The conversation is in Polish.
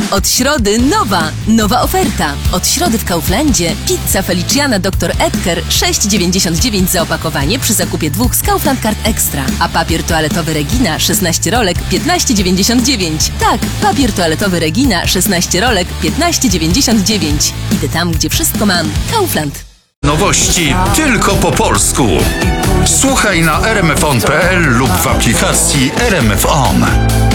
Od środy nowa oferta. Od środy w Kauflandzie pizza Feliciana Dr. Edgar 6,99 za opakowanie przy zakupie 2 z Kaufland Card Extra. A papier toaletowy Regina 16 rolek 15,99. Tak, papier toaletowy Regina 16 rolek 15,99. Idę tam, gdzie wszystko mam. Kaufland. Nowości tylko po polsku. Słuchaj na rmfon.pl lub w aplikacji RMF On.